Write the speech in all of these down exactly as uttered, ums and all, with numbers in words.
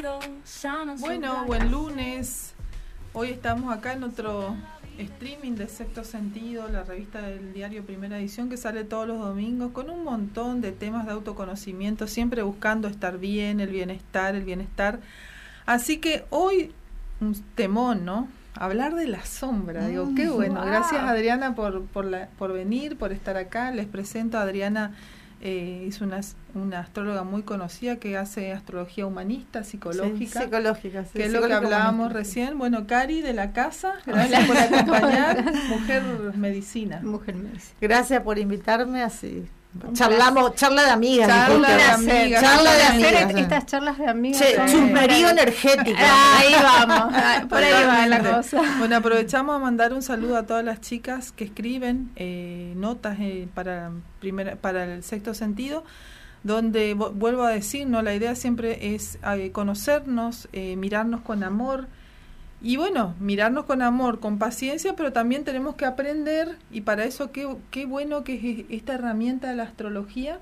Bueno, buen lunes. Hoy estamos acá en otro streaming de Sexto Sentido, la revista del diario Primera Edición, que sale todos los domingos con un montón de temas de autoconocimiento, siempre buscando estar bien, el bienestar, el bienestar. Así que hoy, un temón, ¿no? Hablar de la sombra. Digo, qué bueno. Gracias, Adriana, por, por, la, por venir, por estar acá. Les presento a Adriana. Eh, es una, una astróloga muy conocida que hace astrología humanista, psicológica, sí, psicológica sí, que es lo que hablábamos recién. Sí. Bueno, Cari de la casa, gracias Hola. por acompañar. Mujer Medicina. Mujer Medicina. Gracias por invitarme. Así charlamos, charla de amigas. Charla de amigas. Charla de amigas. Estas charlas de amigas. Sí, chusmerío energético. Ahí vamos. Por ahí va la cosa. Bueno, aprovechamos a mandar un saludo a todas las chicas que escriben eh, notas eh, para primera, para el Sexto Sentido, donde vuelvo a decir, no, la idea siempre es eh, conocernos, eh, mirarnos con amor. Y bueno, mirarnos con amor, con paciencia, pero también tenemos que aprender, y para eso qué, qué bueno que es esta herramienta de la astrología,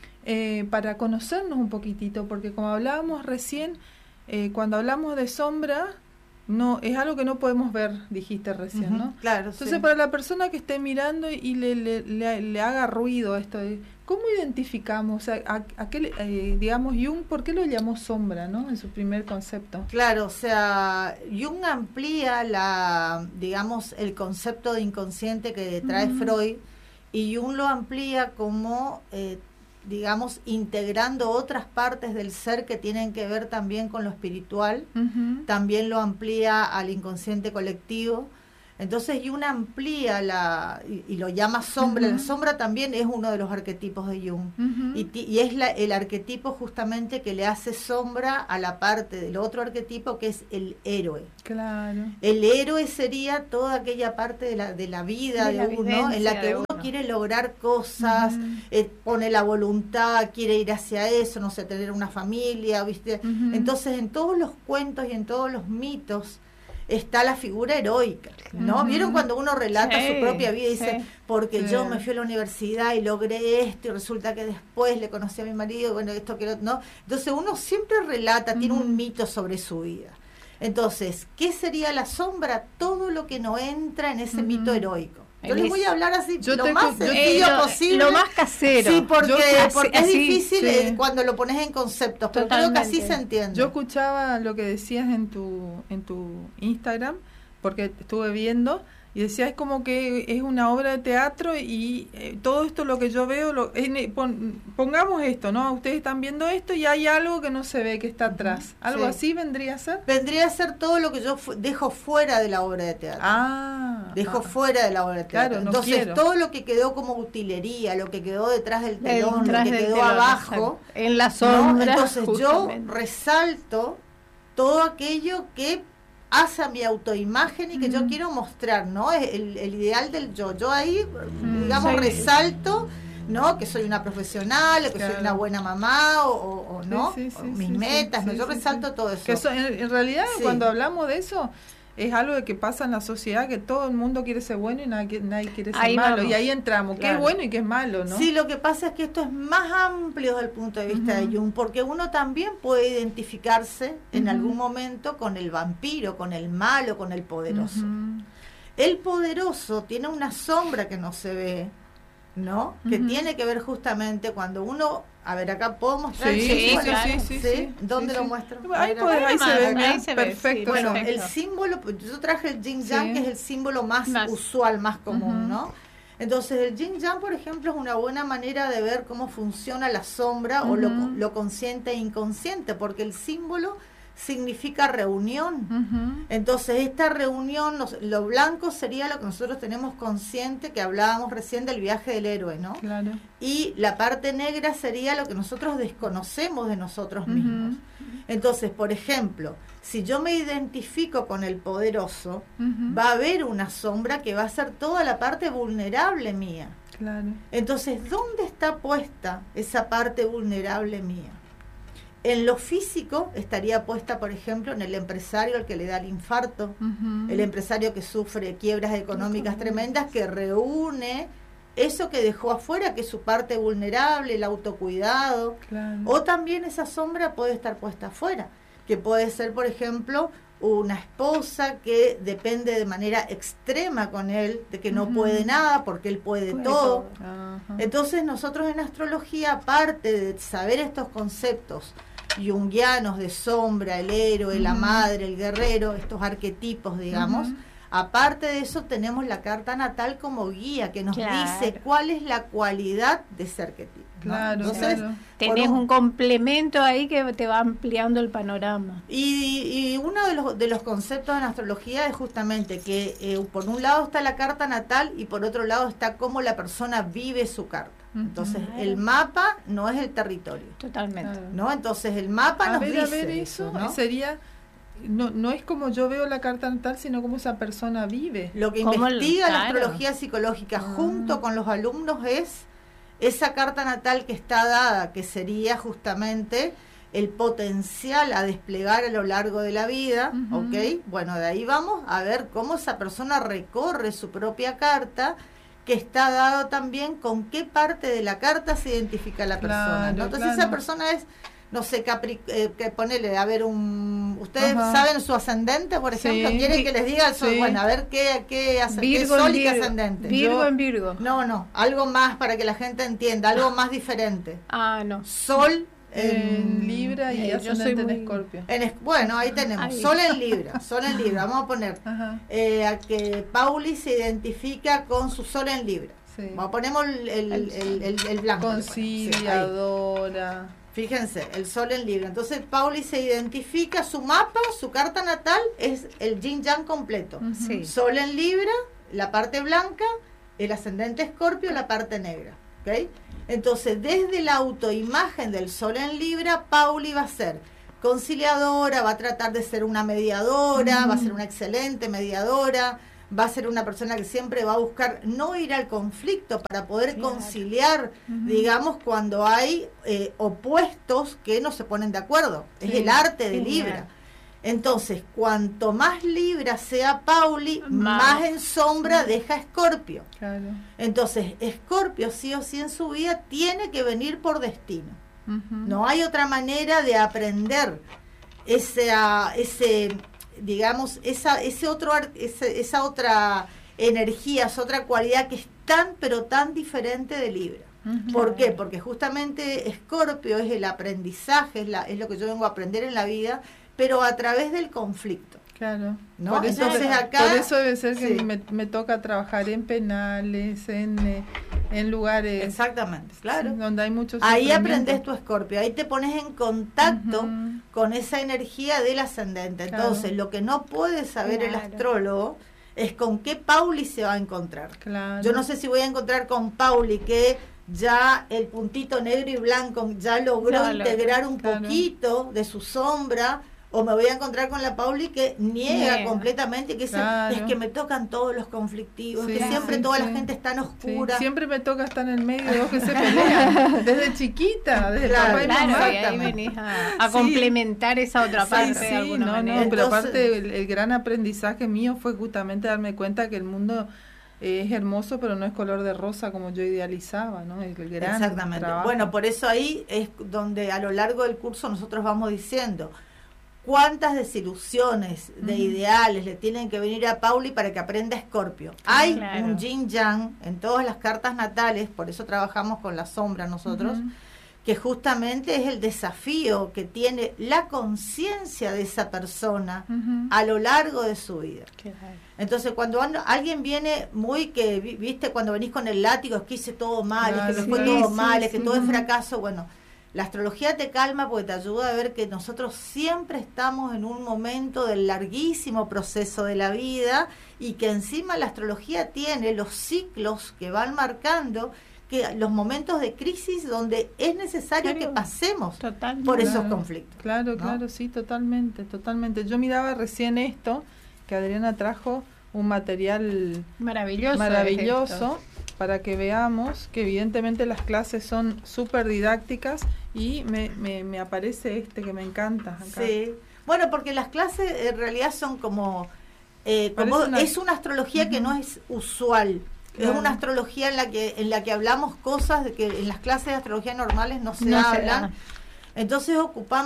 eh, para conocernos un poquitito, porque como hablábamos recién, eh, cuando hablamos de sombra, no es algo que no podemos ver, dijiste recién, ¿no? Uh-huh, claro. Entonces, sí. para la persona que esté mirando y le, le, le, le haga ruido esto, de, ¿cómo identificamos? O sea, a, a qué, eh, digamos, Jung, ¿por qué lo llamó sombra, no? En su primer concepto. Claro, o sea, Jung amplía la, digamos, el concepto de inconsciente que trae uh-huh. Freud, y Jung lo amplía como eh, digamos, integrando otras partes del ser que tienen que ver también con lo espiritual, uh-huh. también lo amplía al inconsciente colectivo. Entonces Jung amplía la y, y lo llama sombra. Uh-huh. La sombra también es uno de los arquetipos de Jung, uh-huh. y, y es la, el arquetipo justamente que le hace sombra a la parte del otro arquetipo, que es el héroe. Claro. El héroe sería toda aquella parte de la, de la vida de, de uno, en la que uno, uno quiere lograr cosas, uh-huh. eh, pone la voluntad, quiere ir hacia eso, no sé, tener una familia, ¿viste? Uh-huh. Entonces, en todos los cuentos y en todos los mitos está la figura heroica, ¿no? Uh-huh. ¿Vieron cuando uno relata sí, su propia vida y dice, sí, porque sí. yo me fui a la universidad y logré esto, y resulta que después le conocí a mi marido, bueno, esto que no? Entonces uno siempre relata, uh-huh. tiene un mito sobre su vida. Entonces, ¿qué sería la sombra? Todo lo que no entra en ese uh-huh. mito heroico. Yo les voy a hablar así, yo lo más sencillo eh, lo, posible. Lo más casero. Sí, porque, yo, porque así, es difícil sí. eh, cuando lo pones en conceptos, pero Totalmente. creo que así se entiende. Yo escuchaba lo que decías en tu en tu Instagram, porque estuve viendo, y decía, es como que es una obra de teatro, y eh, todo esto lo que yo veo, lo, eh, pon, pongamos esto, ¿no? Ustedes están viendo esto y hay algo que no se ve, que está atrás. ¿Algo sí. así vendría a ser? Vendría a ser todo lo que yo fu- dejo fuera de la obra de teatro. Ah. Dejo ah. fuera de la obra de teatro. Claro, no Entonces, quiero. todo lo que quedó como utilería, lo que quedó detrás del telón, detrás lo que quedó telón, abajo. Exacto. En la sombra. ¿no? Entonces, justamente. yo resalto todo aquello que hace a mi autoimagen y que mm. yo quiero mostrar, ¿no? El, el ideal del yo. Yo ahí, mm, digamos, sí. resalto, ¿no? Que soy una profesional, que claro. soy una buena mamá, o, o, o no, sí, sí, sí, o mis sí, metas, sí, ¿no? Yo sí, resalto sí. todo eso. Que eso, en, en realidad, sí. cuando hablamos de eso, es algo de que pasa en la sociedad, que todo el mundo quiere ser bueno y nadie, nadie quiere ser ahí malo. Vamos. Y ahí entramos, claro. qué es bueno y qué es malo, ¿no? Sí, lo que pasa es que esto es más amplio desde el punto de vista uh-huh. de Jung, porque uno también puede identificarse en uh-huh. algún momento con el vampiro, con el malo, con el poderoso. Uh-huh. El poderoso tiene una sombra que no se ve, ¿no? Uh-huh. Que tiene que ver justamente cuando uno... A ver, acá puedo mostrar. Sí, sí, claro. sí, sí, sí, sí. ¿Dónde sí, lo sí. muestro? Ahí, ahí, ahí se ve, ahí se ve, perfecto. Sí, bueno, perfecto. el símbolo, yo traje el yin yang, sí. que es el símbolo más, más. usual, más común, uh-huh. ¿no? Entonces, el yin yang, por ejemplo, es una buena manera de ver cómo funciona la sombra uh-huh. o lo, lo consciente e inconsciente, porque el símbolo significa reunión. Uh-huh. Entonces, esta reunión, los, lo blanco sería lo que nosotros tenemos consciente, que hablábamos recién del viaje del héroe, ¿no? Claro. Y la parte negra sería lo que nosotros desconocemos de nosotros mismos. Uh-huh. Entonces, por ejemplo, si yo me identifico con el poderoso, uh-huh. va a haber una sombra que va a ser toda la parte vulnerable mía. Claro. Entonces, ¿dónde está puesta esa parte vulnerable mía? En lo físico estaría puesta, por ejemplo, en el empresario al que le da el infarto, uh-huh. el empresario que sufre quiebras económicas uh-huh. tremendas, que reúne eso que dejó afuera, que es su parte vulnerable, el autocuidado, claro. o también esa sombra puede estar puesta afuera. que puede ser, por ejemplo, una esposa que depende de manera extrema con él, de que no uh-huh. puede nada porque él puede, puede todo. todo. Uh-huh. Entonces nosotros en astrología, aparte de saber estos conceptos junguianos de sombra, el héroe, uh-huh. la madre, el guerrero, estos arquetipos, digamos, uh-huh. aparte de eso tenemos la carta natal como guía que nos claro. dice cuál es la cualidad de ese arquetipo. Claro, Entonces, claro. Tenés un, un complemento ahí que te va ampliando el panorama. Y, y uno de los, de los conceptos en astrología es justamente que eh, por un lado está la carta natal y por otro lado está cómo la persona vive su carta. Entonces, uh-huh. el mapa no es el territorio. Totalmente. ¿No? Entonces, el mapa a nos ver, dice a ver, eso, ¿no? sería... No, no es como yo veo la carta natal, sino como esa persona vive. Lo que investiga el, la claro. astrología psicológica uh-huh. junto con los alumnos es esa carta natal que está dada, que sería justamente el potencial a desplegar a lo largo de la vida, uh-huh. ¿ok? Bueno, de ahí vamos a ver cómo esa persona recorre su propia carta, que está dado también con qué parte de la carta se identifica la persona, claro, ¿no? Entonces claro. esa persona es, no sé, Capri, eh, que ponele, a ver, un ustedes Ajá. saben su ascendente, por ejemplo, sí. quieren que les diga el sol, sí. bueno, a ver qué, qué, hace, Virgo qué sol y Virgo. qué ascendente. Virgo Yo, en Virgo. No, no, algo más para que la gente entienda, algo más diferente. Ah, no. Sol en, en Libra y eh, ascendente muy... en Escorpio. En es, bueno, ahí tenemos, ahí. Sol en Libra, Sol en Libra, vamos a poner eh, a que Pauli se identifica con su Sol en Libra. Sí. Vamos, ponemos el, el, el, el, el blanco. Conciliadora. Sí, fíjense, el sol en Libra. Entonces Pauli se identifica, su mapa, su carta natal es el yin yang completo. Uh-huh. Sí. Sol en Libra, la parte blanca, el ascendente Escorpio, la parte negra. ¿Okay? Entonces, desde la autoimagen del sol en Libra, Pauli va a ser conciliadora, va a tratar de ser una mediadora, uh-huh. va a ser una excelente mediadora, va a ser una persona que siempre va a buscar no ir al conflicto para poder claro. conciliar, uh-huh. digamos, cuando hay eh, opuestos que no se ponen de acuerdo. Sí. Es el arte de Libra. Genial. Entonces, cuanto más Libra sea Pauli, más, más en sombra sí. deja Escorpio. Claro. Entonces, Escorpio sí o sí en su vida tiene que venir por destino. Uh-huh. No hay otra manera de aprender ese... ese digamos, esa ese otro ese, esa otra energía, esa otra cualidad que es tan, pero tan diferente de Libra. Uh-huh. ¿Por qué? Porque justamente Escorpio es el aprendizaje, es, la, es lo que yo vengo a aprender en la vida, pero a través del conflicto. Claro. ¿No? Por eso, Entonces acá... Por eso debe ser que sí. me, me toca trabajar en penales, en, eh, en lugares... Exactamente, claro. Donde hay muchos... Ahí aprendes tu Escorpio, ahí te pones en contacto uh-huh. con esa energía del ascendente. Claro. Entonces, lo que no puede saber claro. el astrólogo es con qué Pauli se va a encontrar. Claro. Yo no sé si voy a encontrar con Pauli que ya el puntito negro y blanco ya logró claro, integrar un claro. poquito de su sombra, o me voy a encontrar con la Pauli que niega yeah. completamente, que claro. es que me tocan todos los conflictivos, sí, que siempre sí, toda sí. la gente está en oscura. Sí, siempre me toca estar en el medio de dos que se pelean, desde chiquita, desde claro, papá y claro, mamá. Y ahí venís a, a sí. complementar esa otra parte sí, de sí, alguna no, manera. no, pero Entonces, aparte el, el gran aprendizaje mío fue justamente darme cuenta que el mundo es hermoso, pero no es color de rosa como yo idealizaba, ¿no? El, el gran exactamente. trabajo. Bueno, por eso ahí es donde a lo largo del curso nosotros vamos diciendo cuántas desilusiones de uh-huh. ideales le tienen que venir a Pauli para que aprenda Escorpio. Hay claro. un yin yang en todas las cartas natales, por eso trabajamos con la sombra nosotros, uh-huh. que justamente es el desafío que tiene la conciencia de esa persona uh-huh. a lo largo de su vida. Claro. Entonces, cuando alguien viene muy que, viste, cuando venís con el látigo, es que hice todo mal, claro, es que me fue sí, todo sí, mal, sí, es que sí. todo es fracaso, bueno, la astrología te calma porque te ayuda a ver que nosotros siempre estamos en un momento del larguísimo proceso de la vida y que encima la astrología tiene los ciclos que van marcando, que los momentos de crisis donde es necesario claro, que pasemos totalmente. por esos claro, conflictos. Claro, ¿no? claro, sí, totalmente, totalmente. Yo miraba recién esto, que Adriana trajo un material maravilloso, maravilloso para que veamos que evidentemente las clases son súper didácticas y me, me, me aparece este que me encanta acá. Sí, bueno, porque las clases en realidad son como, eh, como una, es una astrología uh-huh. que no es usual. Claro. Es una astrología en la que en la que hablamos cosas de que en las clases de astrología normales no se no hablan. Se Entonces ocupamos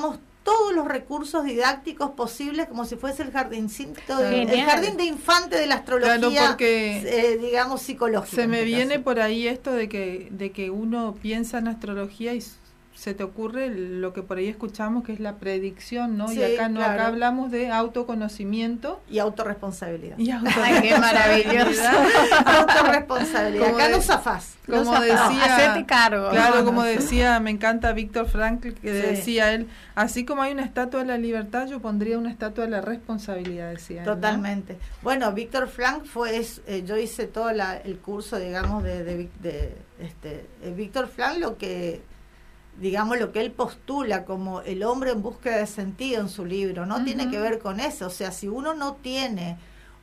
todos los recursos didácticos posibles, como si fuese el jardincito, de, el jardín de infante de la astrología, claro, porque eh, digamos, psicológica. Se me este viene caso. por ahí esto de que, de que uno piensa en astrología y se te ocurre lo que por ahí escuchamos, que es la predicción, ¿no? Sí, y acá no, claro. acá hablamos de autoconocimiento. Y autorresponsabilidad. Y autorresponsabilidad. Ay, qué maravilloso. Autorresponsabilidad. Como Acá de- no zafás. Como No, decía, hacerte cargo. claro, No, como no, sí. decía, me encanta Víctor Frankl, que Sí. decía él, así como hay una estatua de la libertad, yo pondría una estatua de la responsabilidad, decía él, ¿no? Totalmente. Bueno, Víctor Frank fue, es, eh, yo hice todo la, el curso, digamos, de, de, Vic- de este, eh, Víctor Frank, lo que, digamos, lo que él postula como el hombre en búsqueda de sentido en su libro, ¿no? Ujú. Tiene que ver con eso. O sea, si uno no tiene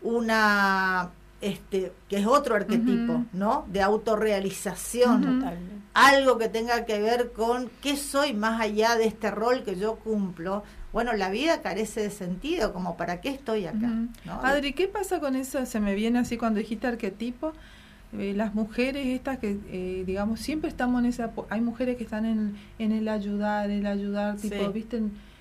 una, este, que es otro arquetipo, Ujú. ¿no? De autorrealización, Ujú. Totalmente. algo que tenga que ver con qué soy más allá de este rol que yo cumplo. Bueno, la vida carece de sentido, como para qué estoy acá, Ujú. ¿no? Adri, ¿qué pasa con eso? Se me viene así cuando dijiste arquetipo. Eh, las mujeres estas que, eh, digamos, siempre estamos en esa... po- Hay mujeres que están en, en el ayudar, el ayudar, tipo, Sí. ¿viste?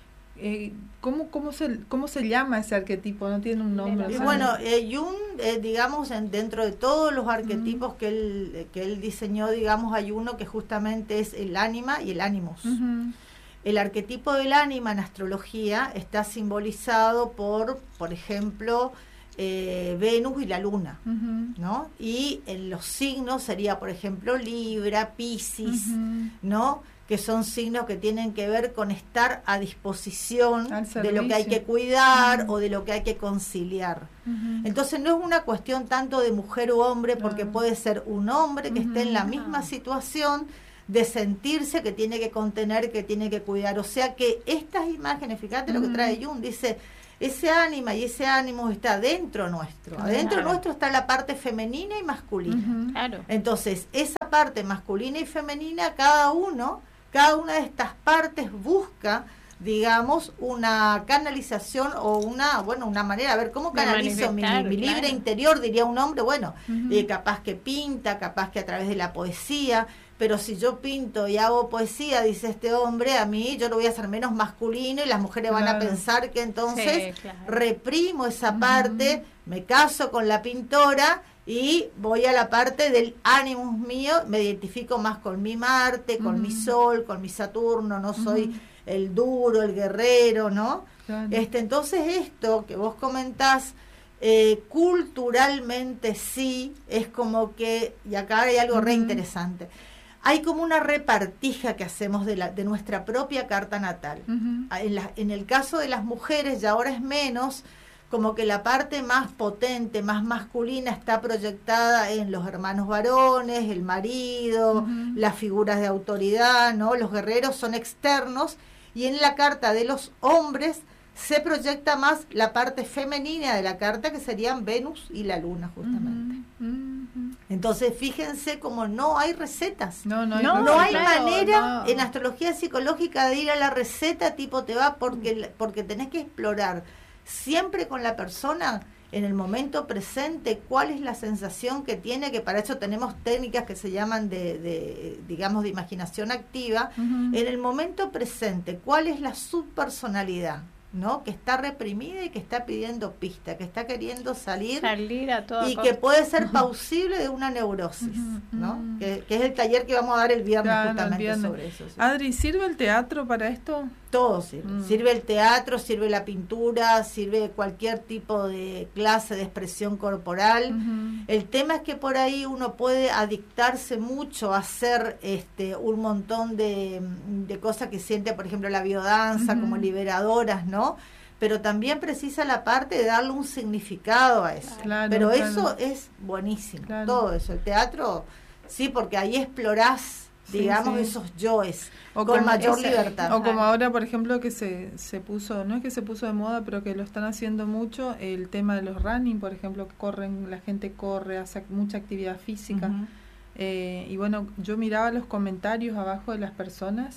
Eh, ¿cómo, cómo, se, ¿Cómo se llama ese arquetipo? No tiene un nombre. Y o sea, bueno, eh, Jung, eh, digamos, en, dentro de todos los arquetipos que él eh, que él diseñó, digamos, hay uno que justamente es el ánima y el ánimos. ujú, El arquetipo del ánima en astrología está simbolizado por, por ejemplo, eh, Venus y la Luna, ujú, ¿no? Y en los signos sería, por ejemplo, Libra, Piscis, ujú. ¿no? Que son signos que tienen que ver con estar a disposición Al de lo que hay servicio. que cuidar Ujú. o de lo que hay que conciliar. Ujú. Entonces no es una cuestión tanto de mujer o hombre, porque Claro. puede ser un hombre que esté en la Ujú. misma Ah. situación de sentirse que tiene que contener, que tiene que cuidar. O sea que estas imágenes, fíjate lo que Ujú. trae Jung, dice, ese ánima y ese ánimo está dentro nuestro. Claro. Adentro nuestro está la parte femenina y masculina. Ujú. Claro. Entonces, esa parte masculina y femenina, cada uno, cada una de estas partes busca, digamos, una canalización o una, bueno, una manera, a ver, ¿cómo De canalizo mi, manifestar, mi libre claro. interior? Diría un hombre, bueno, Ujú. eh, capaz que pinta, capaz que a través de la poesía, pero si yo pinto y hago poesía, dice este hombre, a mí yo lo voy a hacer menos masculino y las mujeres van a Claro. pensar que entonces Sí, claro. reprimo esa Ujú. parte, me caso con la pintora y voy a la parte del ánimo mío, me identifico más con mi Marte, con mi Ujú. Sol, con mi Saturno, no soy Ujú. el duro, el guerrero, ¿no? Claro. Este, entonces esto que vos comentás, eh, culturalmente sí, es como que, y acá hay algo re Ujú. interesante, hay como una repartija que hacemos de, la, de nuestra propia carta natal. Ujú. En, la- en el caso de las mujeres, ya ahora es menos, como que la parte más potente, más masculina, está proyectada en los hermanos varones, el marido, Ujú. las figuras de autoridad, ¿no? Los guerreros son externos, y en la carta de los hombres se proyecta más la parte femenina de la carta, que serían Venus y la Luna, justamente. Ujú. Ujú. Entonces, fíjense como no hay recetas. No, no hay, No, No hay claro, manera no. en astrología psicológica de ir a la receta tipo te va porque, porque tenés que explorar siempre con la persona en el momento presente cuál es la sensación que tiene, que para eso tenemos técnicas que se llaman de, de digamos, de imaginación activa. Ujú. En el momento presente, cuál es la subpersonalidad, ¿no? Que está reprimida y que está pidiendo pista, que está queriendo salir Salir a toda y costa. que puede ser plausible de una neurosis, Ujú, ¿no? ujú. Que, que es el taller que vamos a dar el viernes Claro, el justamente viernes. sobre eso. sí. Adri, ¿sirve el teatro para esto? Todo sirve. Mm. Sirve el teatro, sirve la pintura, sirve cualquier tipo de clase de expresión corporal. Ujú. El tema es que por ahí uno puede adictarse mucho a hacer este un montón de, de cosas que siente, por ejemplo, la biodanza, Ujú. como liberadoras, ¿no? Pero también precisa la parte de darle un significado a eso. Claro, Pero claro. eso es buenísimo, Claro. todo eso. El teatro, sí, porque ahí explorás, Sí, digamos, sí. esos yoes O con como mayor ese- libertad. O como ahora, por ejemplo, que se, se puso, no es que se puso de moda, pero que lo están haciendo mucho, el tema de los running, por ejemplo, que corren, la gente corre, hace mucha actividad física. Ujú. Eh, y bueno, yo miraba los comentarios abajo de las personas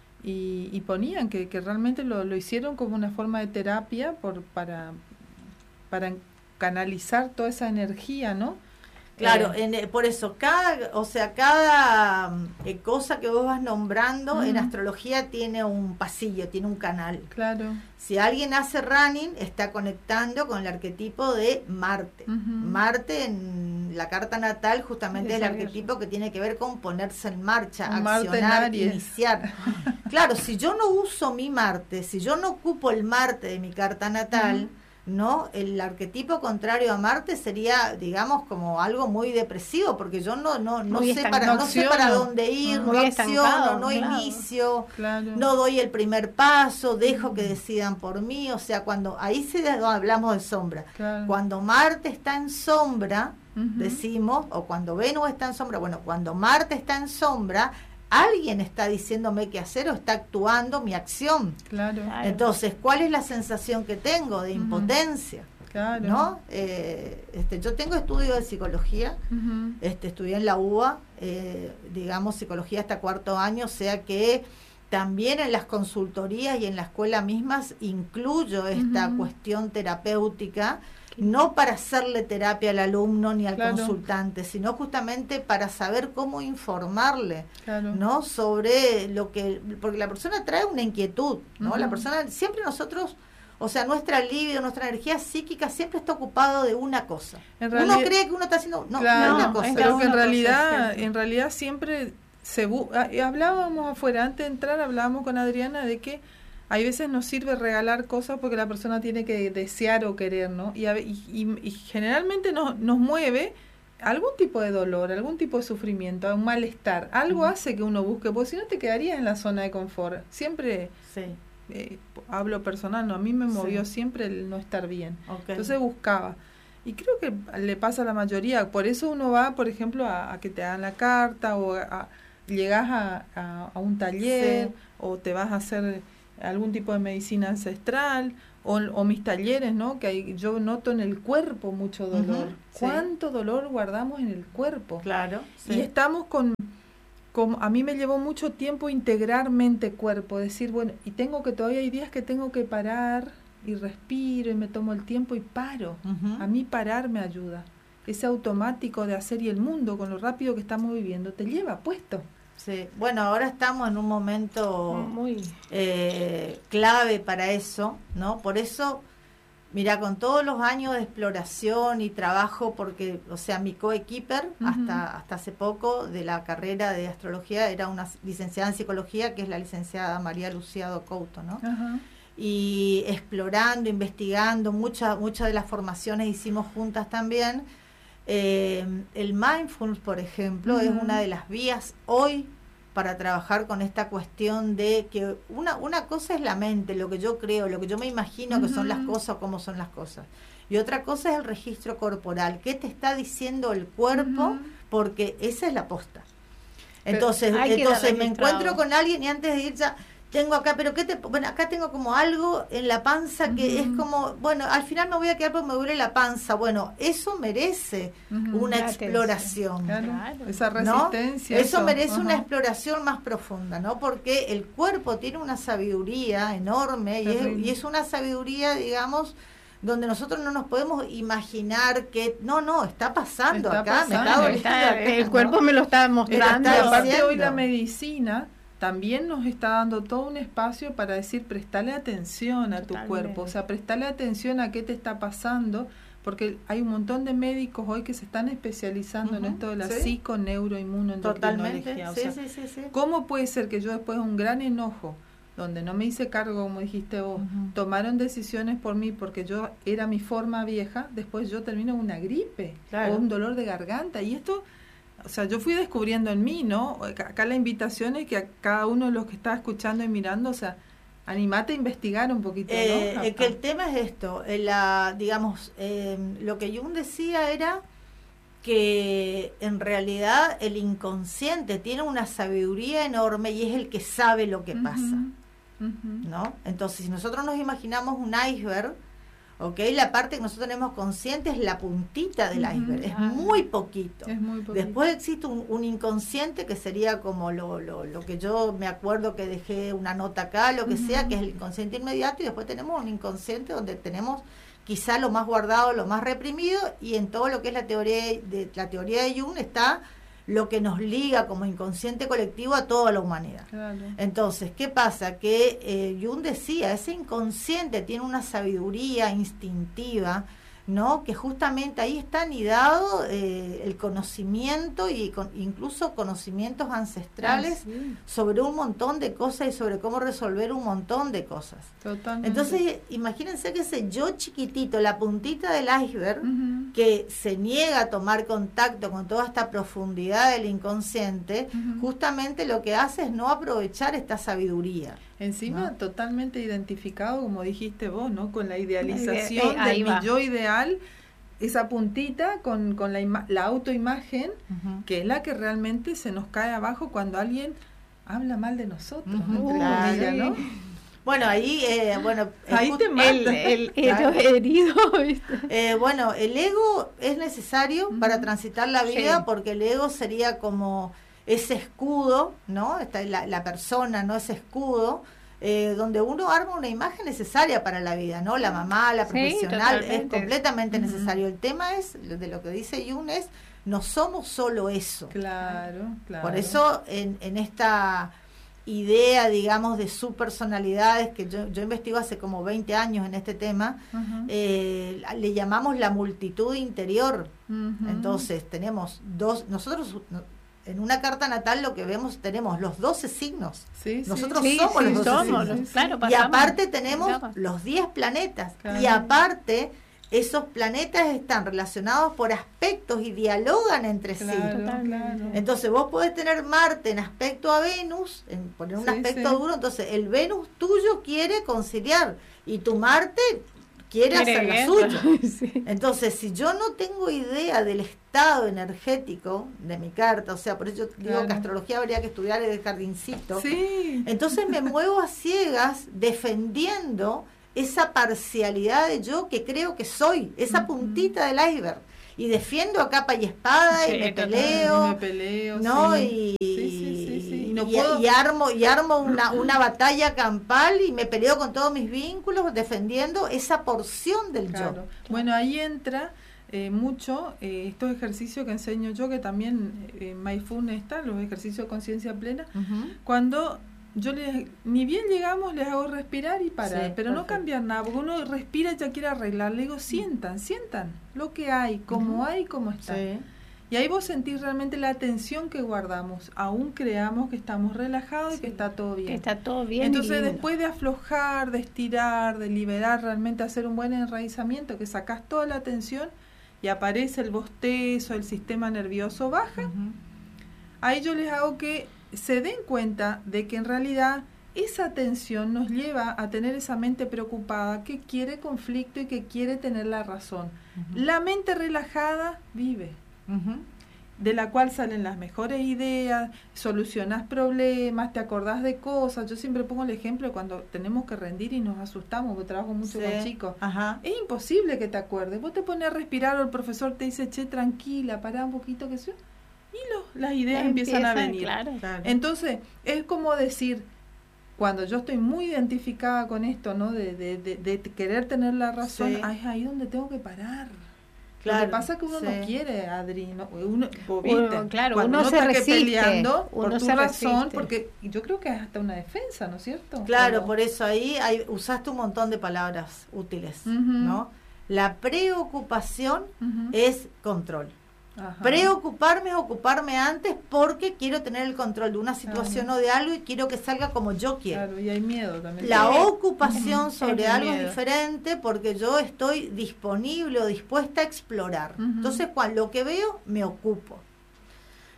y, y ponían que, que realmente lo, lo hicieron como una forma de terapia por, para, para canalizar toda esa energía, ¿no? Claro, eh, en, por eso, cada, o sea, cada eh, cosa que vos vas nombrando uh-huh. en astrología tiene un pasillo, tiene un canal. Claro. Si alguien hace running, está conectando con el arquetipo de Marte. Uh-huh. Marte en la carta natal justamente es el arquetipo que tiene que ver con ponerse en marcha, un accionar, iniciar. Claro, si yo no uso mi Marte, si yo no ocupo el Marte de mi carta natal, uh-huh. ¿no? El arquetipo contrario a Marte sería, digamos, como algo muy depresivo, porque yo no no no sé para no sé para dónde ir, no acciono, no inicio, claro. no doy el primer paso, dejo uh-huh. que decidan por mí, o sea, cuando ahí sí hablamos de sombra. Claro. Cuando Marte está en sombra, uh-huh. decimos, o cuando Venus está en sombra, bueno, cuando Marte está en sombra, alguien está diciéndome qué hacer o está actuando mi acción. Claro. Entonces, ¿cuál es la sensación que tengo? De impotencia. Claro. ¿No? Eh, este, yo tengo estudios de psicología, uh-huh. este, estudié en la U B A, eh, digamos, psicología hasta cuarto año, o sea que también en las consultorías y en la escuela mismas incluyo esta uh-huh. cuestión terapéutica, no para hacerle terapia al alumno ni al claro. consultante, sino justamente para saber cómo informarle, claro. ¿no? Sobre lo que, porque la persona trae una inquietud, ¿no? Uh-huh. La persona, siempre nosotros, o sea, nuestra libido, nuestra energía psíquica siempre está ocupado de una cosa. En realidad, uno cree que uno está haciendo, no, claro, una cosa. Pero que en realidad, en realidad siempre se bu- hablábamos afuera, antes de entrar hablábamos con Adriana de que hay veces nos sirve regalar cosas porque la persona tiene que desear o querer, ¿no? Y, y, y, y generalmente nos, nos mueve algún tipo de dolor, algún tipo de sufrimiento, un malestar. Algo uh-huh. hace que uno busque, porque si no te quedarías en la zona de confort. Siempre, sí. eh, hablo personal, no, a mí me movió sí. siempre el no estar bien. Okay. Entonces buscaba. Y creo que le pasa a la mayoría. Por eso uno va, por ejemplo, a, a que te hagan la carta o a, a, llegas a, a, a un taller sí. o te vas a hacer algún tipo de medicina ancestral o, o mis talleres, ¿no? Que hay, yo noto en el cuerpo mucho dolor. Uh-huh, ¿Cuánto sí. dolor guardamos en el cuerpo? Claro. Sí. Y estamos con, con, a mí me llevó mucho tiempo integrar mente-cuerpo, decir, bueno, y tengo que, todavía hay días que tengo que parar y respiro y me tomo el tiempo y paro. Uh-huh. A mí parar me ayuda. Ese automático de hacer y el mundo, con lo rápido que estamos viviendo, te lleva puesto. Sí, bueno, ahora estamos en un momento muy eh, clave para eso, ¿no? Por eso, mira, con todos los años de exploración y trabajo, porque, o sea, mi coequiper, uh-huh. hasta hasta hace poco, de la carrera de astrología, era una licenciada en psicología, que es la licenciada María Luciado Couto, ¿no? Uh-huh. Y explorando, investigando, muchas muchas de las formaciones hicimos juntas también. Eh, el mindfulness, por ejemplo, uh-huh. es una de las vías hoy para trabajar con esta cuestión de que una una cosa es la mente, lo que yo creo, lo que yo me imagino uh-huh. que son las cosas, cómo son las cosas, y otra cosa es el registro corporal, qué te está diciendo el cuerpo, uh-huh. porque esa es la posta. Entonces, entonces me encuentro con alguien y antes de ir ya tengo acá, pero qué te, bueno, acá tengo como algo en la panza que uh-huh. es como, bueno, al final me voy a quedar porque me duele la panza. Bueno, eso merece uh-huh. una la exploración. Claro. Claro. Esa resistencia. ¿No? Eso, eso merece uh-huh. una exploración más profunda, ¿no? Porque el cuerpo tiene una sabiduría enorme y es, y es una sabiduría, digamos, donde nosotros no nos podemos imaginar que no, no, está pasando está acá, pasando, me está doliendo está, acá, el cuerpo ¿no? me lo está mostrando. Está aparte hoy la medicina también nos está dando todo un espacio para decir, prestale atención a tu Totalmente. cuerpo, o sea, prestale atención a qué te está pasando, porque hay un montón de médicos hoy que se están especializando uh-huh. en esto de la ¿Sí? psico, neuro, inmunoendocrinología. O sea, sí, sí, sí, sí. ¿Cómo puede ser que yo después de un gran enojo, donde no me hice cargo, como dijiste vos, uh-huh. tomaron decisiones por mí porque yo era mi forma vieja, después yo termino en una gripe claro. o un dolor de garganta? Y esto... O sea, yo fui descubriendo en mí, ¿no? Acá la invitación es que a cada uno de los que está escuchando y mirando, o sea, animate a investigar un poquito, eh, ¿no? Eh, que el tema es esto, eh, la, digamos, eh, lo que Jung decía era que en realidad el inconsciente tiene una sabiduría enorme y es el que sabe lo que uh-huh. pasa, uh-huh. ¿no? Entonces, si nosotros nos imaginamos un iceberg, ¿ok? La parte que nosotros tenemos consciente es la puntita del iceberg, es muy poquito. Es muy poquito. Después existe un, un inconsciente que sería como lo, lo, lo que yo me acuerdo que dejé una nota acá, lo que uh-huh. sea, que es el inconsciente inmediato, y después tenemos un inconsciente donde tenemos quizá lo más guardado, lo más reprimido, y en todo lo que es la teoría de, la teoría de Jung está lo que nos liga como inconsciente colectivo a toda la humanidad. Claro. Entonces, ¿qué pasa? Que eh, Jung decía, ese inconsciente tiene una sabiduría instintiva, ¿no? Que justamente ahí está anidado eh, el conocimiento y con, incluso conocimientos ancestrales ah, sí. sobre un montón de cosas y sobre cómo resolver un montón de cosas. Totalmente. Entonces, imagínense que ese yo chiquitito, la puntita del iceberg, uh-huh. que se niega a tomar contacto con toda esta profundidad del inconsciente, uh-huh. justamente lo que hace es no aprovechar esta sabiduría. Encima ¿no? totalmente identificado, como dijiste vos, ¿no? Con la idealización eh, de mi yo ideal, esa puntita con, con la, ima- la autoimagen, uh-huh. que es la que realmente se nos cae abajo cuando alguien habla mal de nosotros, uh-huh. ¿no? Claro. Comillas, ¿no? Bueno, ahí, eh, bueno, ahí te mata. El, el, el claro. herido, ¿viste? Eh, bueno, el ego es necesario uh-huh. para transitar la vida, sí. porque el ego sería como ese escudo, ¿no? Está la, la persona, ¿no? Ese escudo, eh, donde uno arma una imagen necesaria para la vida, ¿no? La mamá, la profesional, sí, es completamente uh-huh. necesario. El tema es, de lo que dice Jung, es, no somos solo eso. Claro, claro. Por eso, en, en esta idea, digamos, de subpersonalidades, que yo, yo investigo hace como veinte años en este tema, uh-huh. eh, le llamamos la multitud interior. Uh-huh. Entonces, tenemos dos, nosotros... en una carta natal lo que vemos, tenemos los doce signos. Sí, nosotros sí, somos sí, los doce somos, signos. Los, claro, y aparte tenemos los diez planetas. Claro. Y aparte, esos planetas están relacionados por aspectos y dialogan entre claro, sí. Claro. Entonces vos podés tener Marte en aspecto a Venus, en poner un sí, aspecto sí. duro, entonces el Venus tuyo quiere conciliar y tu Marte quiere hacer la suya. Sí. Entonces, si yo no tengo idea del estado energético de mi carta, o sea, por eso yo digo claro. que astrología habría que estudiar en el jardincito, sí. entonces me muevo a ciegas defendiendo esa parcialidad de yo que creo que soy, esa uh-huh. puntita del iceberg. Y defiendo a capa y espada sí, y me peleo, y me peleo ¿no? Sí. Y, sí, sí, sí, sí. Y, no y, puedo... y armo y armo una, una batalla campal y me peleo con todos mis vínculos defendiendo esa porción del claro. yo. Bueno, ahí entra eh, mucho eh, estos ejercicios que enseño yo, que también en eh, Mindfulness están, los ejercicios de conciencia plena, uh-huh. cuando yo les, ni bien llegamos, les hago respirar y parar, sí, pero perfecto. No cambiar nada, porque uno respira y ya quiere arreglar. Le digo, sientan, sientan lo que hay, como uh-huh. hay, como está. Sí. Y ahí vos sentís realmente la tensión que guardamos, aún creamos que estamos relajados sí. y que está todo bien. Que está todo bien. Entonces, después de aflojar, de estirar, de liberar, realmente hacer un buen enraizamiento, que sacás toda la tensión y aparece el bostezo, el sistema nervioso baja, uh-huh. ahí yo les hago que se den cuenta de que en realidad esa tensión nos lleva a tener esa mente preocupada que quiere conflicto y que quiere tener la razón. Uh-huh. La mente relajada vive, uh-huh. de la cual salen las mejores ideas, solucionas problemas, te acordás de cosas. Yo siempre pongo el ejemplo de cuando tenemos que rendir y nos asustamos, porque trabajo mucho sí. con chicos. Ajá. Es imposible que te acuerdes. Vos te pones a respirar o el profesor te dice, che, tranquila, pará un poquito, que se... y lo, las ideas empiezan, empiezan a venir. Claro, claro. Entonces, es como decir, cuando yo estoy muy identificada con esto, ¿no? De, de, de, de querer tener la razón, sí. ah, es ahí donde tengo que parar. Claro, lo que pasa es que uno sí. no quiere, Adri, no, uno, uno, claro, cuando uno, uno se está resiste, peleando uno por tu se razón, resiste. Porque yo creo que es hasta una defensa, ¿no es cierto? Claro, Pero, por eso ahí hay, usaste un montón de palabras útiles, uh-huh. ¿no? La preocupación uh-huh. es control. Ajá. Preocuparme es ocuparme antes porque quiero tener el control de una situación claro. o de algo y quiero que salga como yo quiero. Claro, y hay miedo también. La sí. ocupación sobre es algo miedo. Es diferente porque yo estoy disponible o dispuesta a explorar. Uh-huh. Entonces, cuando lo que veo, me ocupo.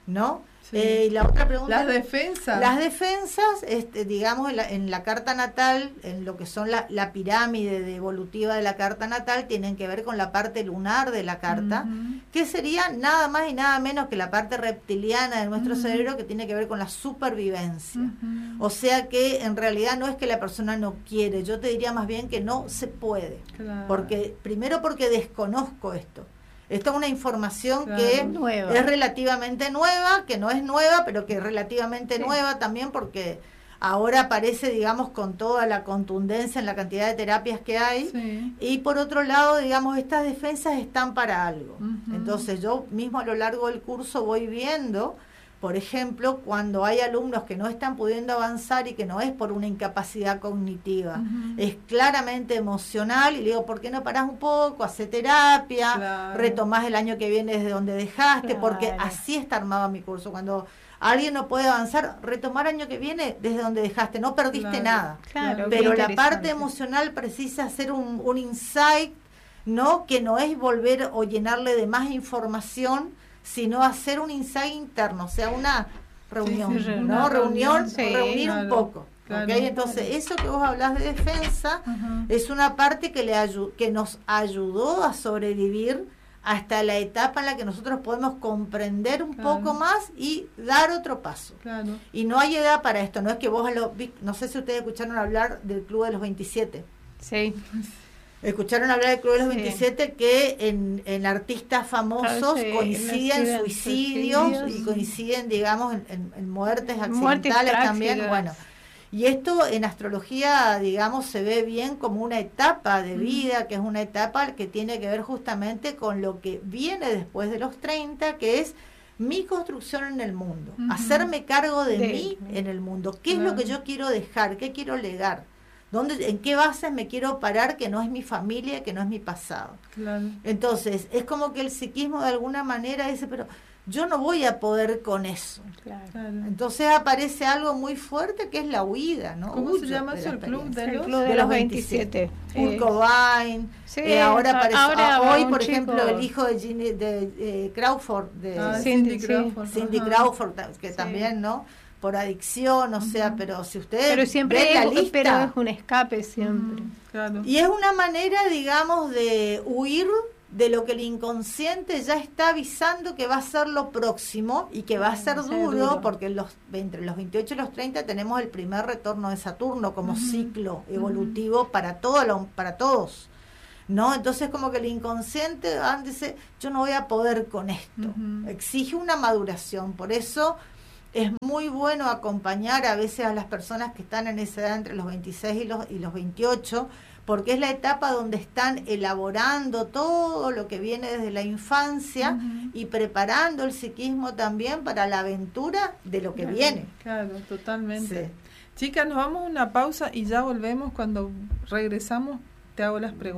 ¿no? Sí. Eh, y la otra pregunta... Las defensas. Las defensas, este, digamos, en la, en la carta natal, en lo que son la, la pirámide de evolutiva de la carta natal, tienen que ver con la parte lunar de la carta, uh-huh. que sería nada más y nada menos que la parte reptiliana de nuestro uh-huh. cerebro, que tiene que ver con la supervivencia. Uh-huh. O sea que en realidad no es que la persona no quiere, yo te diría más bien que no se puede. Claro. Porque primero porque desconozco esto. Esto es una información claro, que nueva. Es relativamente nueva, que no es nueva, pero que es relativamente sí. nueva también porque ahora aparece, digamos, con toda la contundencia en la cantidad de terapias que hay. Sí. Y por otro lado, digamos, estas defensas están para algo. Uh-huh. Entonces yo mismo a lo largo del curso voy viendo, por ejemplo, cuando hay alumnos que no están pudiendo avanzar y que no es por una incapacidad cognitiva, uh-huh. es claramente emocional, y le digo, ¿por qué no parás un poco? Hacé terapia, claro. retomás el año que viene desde donde dejaste, claro. porque así está armado mi curso. Cuando alguien no puede avanzar, retomar año que viene desde donde dejaste, no perdiste claro. nada. Claro, pero la parte emocional precisa hacer un, un insight, ¿no? Que no es volver o llenarle de más información, sino hacer un insight interno, o sea, una reunión, sí, sí, ¿no? Una reunión, sí, reunir claro, un poco. Claro, ¿okay? Entonces, claro. eso que vos hablás de defensa uh-huh. es una parte que, le ayu- que nos ayudó a sobrevivir hasta la etapa en la que nosotros podemos comprender un claro. poco más y dar otro paso. Claro. Y no hay edad para esto, no es que vos, a lo, no sé si ustedes escucharon hablar del Club de los veintisiete. Sí. Escucharon hablar del Club de los sí. veintisiete, que en, en artistas famosos claro, sí, coinciden suicidios, suicidios y coinciden, digamos, en, en, en muertes accidentales muertes también. Bueno, y esto en astrología, digamos, se ve bien como una etapa de vida, mm. que es una etapa que tiene que ver justamente con lo que viene después de los treinta, que es mi construcción en el mundo, mm-hmm. hacerme cargo de, de mí en el mundo. ¿Qué claro. es lo que yo quiero dejar? ¿Qué quiero legar? ¿Dónde, ¿En qué bases me quiero parar que no es mi familia, que no es mi pasado? Claro. Entonces, es como que el psiquismo de alguna manera dice, pero yo no voy a poder con eso. Claro. Entonces aparece algo muy fuerte que es la huida, ¿no? ¿Cómo Huyo se llama eso? El club de los, el club de de los veintisiete. Kurt Cobain. Sí, eh, ahora aparece, ahora ah, hoy, por chico. ejemplo, el hijo de, Ginny, de eh, Crawford, de ah, Cindy, Cindy Crawford, Cindy Crawford, que sí. también, ¿no? Por adicción, o sea, uh-huh. pero si ustedes pero siempre ven es, la lista, pero es un escape siempre. Uh-huh. Claro. Y es una manera, digamos, de huir de lo que el inconsciente ya está avisando que va a ser lo próximo y que va a ser duro, duro. porque los, entre los veintiocho y los treinta tenemos el primer retorno de Saturno como uh-huh. ciclo evolutivo uh-huh. para, todo lo, para todos. ¿No? Entonces como que el inconsciente ah, dice, yo no voy a poder con esto. Uh-huh. Exige una maduración, por eso es muy bueno acompañar a veces a las personas que están en esa edad entre los veintiséis y los, y los veintiocho, porque es la etapa donde están elaborando todo lo que viene desde la infancia uh-huh. y preparando el psiquismo también para la aventura de lo que claro, viene. Claro, totalmente. Sí. Chicas, nos vamos a una pausa y ya volvemos. Cuando regresamos te hago las preguntas.